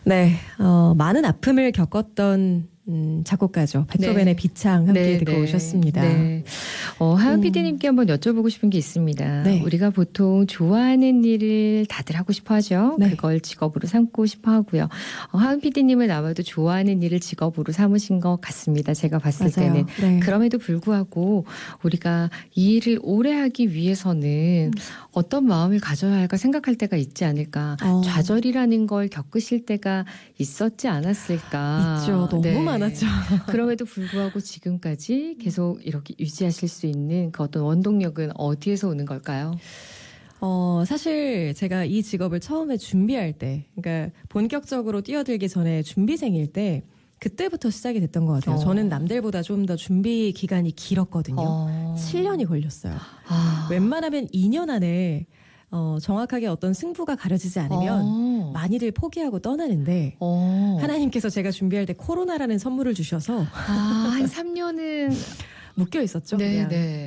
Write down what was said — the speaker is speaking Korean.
네, 많은 아픔을 겪었던 작곡가죠. 베토벤의 네. 비창 함께 네, 듣고 네. 오셨습니다. 네. 하은 PD님께 한번 여쭤보고 싶은 게 있습니다. 네. 우리가 보통 좋아하는 일을 다들 하고 싶어 하죠. 네. 그걸 직업으로 삼고 싶어 하고요. 하은 PD님은 아마도 좋아하는 일을 직업으로 삼으신 것 같습니다. 제가 봤을 맞아요. 때는. 네. 그럼에도 불구하고 우리가 이 일을 오래 하기 위해서는 어떤 마음을 가져야 할까 생각할 때가 있지 않을까. 좌절이라는 걸 겪으실 때가 있었지 않았을까. 있죠. 너무 네. 많았죠. 그럼에도 불구하고 지금까지 계속 이렇게 유지하실 수 있는 그 어떤 원동력은 어디에서 오는 걸까요? 사실 제가 이 직업을 처음에 준비할 때, 그러니까 본격적으로 뛰어들기 전에 준비생일 때, 그때부터 시작이 됐던 것 같아요. 저는 남들보다 좀 더 준비 기간이 길었거든요. 7년이 걸렸어요. 웬만하면 2년 안에 정확하게 어떤 승부가 가려지지 않으면 많이들 포기하고 떠나는데 하나님께서 제가 준비할 때 코로나라는 선물을 주셔서 한 3년은 묶여 있었죠. 네, 그냥. 네.